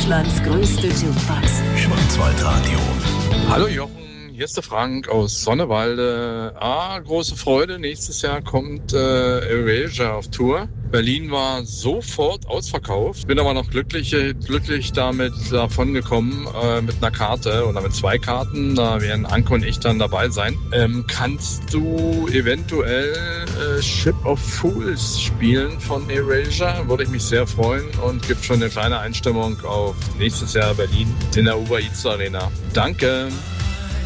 Deutschlands größte Jukebox. Schwarzwaldradio. Hallo Jochen, hier ist der Frank aus Sonnewalde. Große Freude, nächstes Jahr kommt Erasure auf Tour. Berlin war sofort ausverkauft. Bin aber noch glücklich damit davon gekommen mit einer Karte oder mit 2 Karten. Da werden Anke und ich dann dabei sein. Kannst du eventuell Ship of Fools spielen von Erasure? Würde ich mich sehr freuen und gibt schon eine kleine Einstimmung auf nächstes Jahr Berlin in der Uber Eats Arena. Danke!